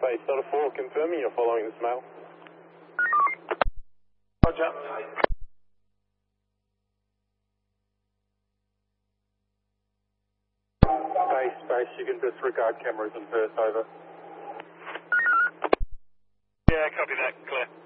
Base Delta 4, confirming you're following this mail. Roger. Base, you can disregard cameras in Perth, over. Yeah, copy that, clear.